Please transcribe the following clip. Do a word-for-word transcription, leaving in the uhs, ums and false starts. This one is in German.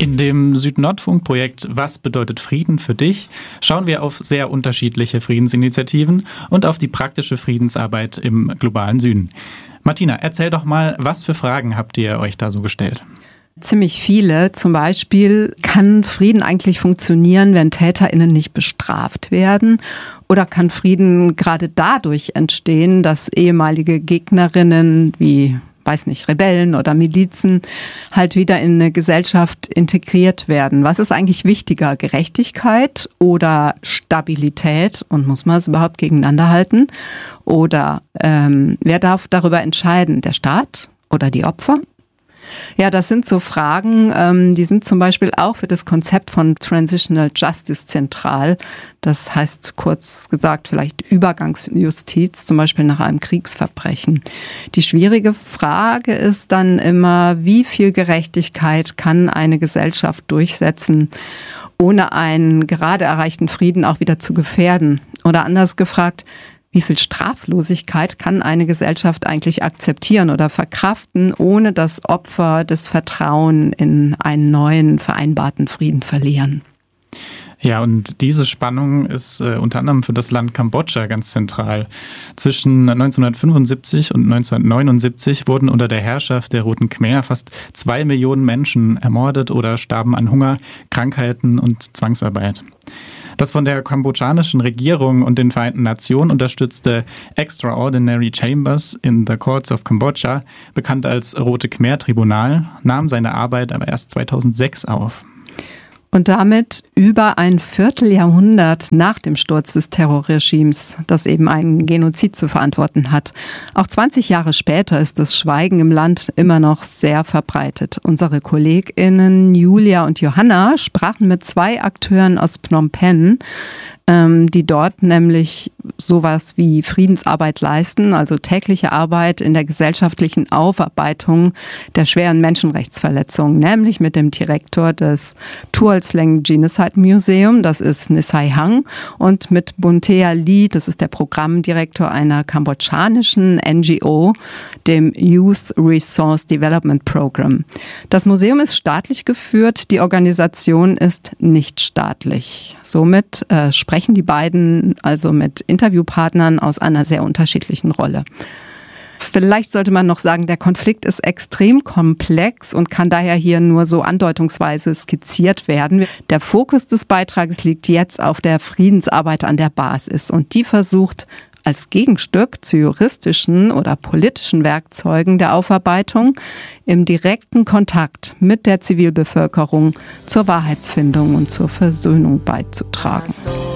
In dem Süd-Nord-Funk-Projekt Was bedeutet Frieden für dich? Schauen wir auf sehr unterschiedliche Friedensinitiativen und auf die praktische Friedensarbeit im globalen Süden. Martina, erzähl doch mal, was für Fragen habt ihr euch da so gestellt? Ziemlich viele. Zum Beispiel, kann Frieden eigentlich funktionieren, wenn TäterInnen nicht bestraft werden? Oder kann Frieden gerade dadurch entstehen, dass ehemalige Gegnerinnen wie weiß nicht, Rebellen oder Milizen halt wieder in eine Gesellschaft integriert werden? Was ist eigentlich wichtiger, Gerechtigkeit oder Stabilität? Und muss man es überhaupt gegeneinander halten? Oder ähm, wer darf darüber entscheiden? Der Staat oder die Opfer? Ja, das sind so Fragen, ähm, die sind zum Beispiel auch für das Konzept von Transitional Justice zentral. Das heißt kurz gesagt vielleicht Übergangsjustiz, zum Beispiel nach einem Kriegsverbrechen. Die schwierige Frage ist dann immer, wie viel Gerechtigkeit kann eine Gesellschaft durchsetzen, ohne einen gerade erreichten Frieden auch wieder zu gefährden? Oder anders gefragt, wie viel Straflosigkeit kann eine Gesellschaft eigentlich akzeptieren oder verkraften, ohne dass Opfer das Vertrauen in einen neuen vereinbarten Frieden verlieren? Ja, und diese Spannung ist äh, unter anderem für das Land Kambodscha ganz zentral. Zwischen neunzehnhundertfünfundsiebzig und neunzehnhundertneunundsiebzig wurden unter der Herrschaft der Roten Khmer fast zwei Millionen Menschen ermordet oder starben an Hunger, Krankheiten und Zwangsarbeit. Das von der kambodschanischen Regierung und den Vereinten Nationen unterstützte Extraordinary Chambers in the Courts of Cambodia, bekannt als Rote Khmer Tribunal, nahm seine Arbeit aber erst zweitausendsechs auf. Und damit über ein Vierteljahrhundert nach dem Sturz des Terrorregimes, das eben einen Genozid zu verantworten hat. Auch zwanzig Jahre später ist das Schweigen im Land immer noch sehr verbreitet. Unsere KollegInnen Julia und Johanna sprachen mit zwei Akteuren aus Phnom Penh, ähm, die dort nämlich sowas wie Friedensarbeit leisten, also tägliche Arbeit in der gesellschaftlichen Aufarbeitung der schweren Menschenrechtsverletzungen, nämlich mit dem Direktor des Tuol Sleng Genocide Museum, das ist Nisai Hang, und mit Buntea Lee, das ist der Programmdirektor einer kambodschanischen N G O, dem Youth Resource Development Program. Das Museum ist staatlich geführt, die Organisation ist nicht staatlich. Somit äh, sprechen die beiden also mit Interviewpartnern aus einer sehr unterschiedlichen Rolle. Vielleicht sollte man noch sagen, der Konflikt ist extrem komplex und kann daher hier nur so andeutungsweise skizziert werden. Der Fokus des Beitrages liegt jetzt auf der Friedensarbeit an der Basis und die versucht, als Gegenstück zu juristischen oder politischen Werkzeugen der Aufarbeitung im direkten Kontakt mit der Zivilbevölkerung zur Wahrheitsfindung und zur Versöhnung beizutragen.